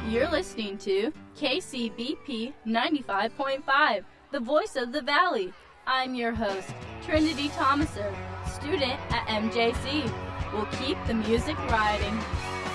You're listening to KCBP 95.5, the voice of the Valley. I'm your host, Trinity Thomaser, student at MJC. We'll keep the music riding.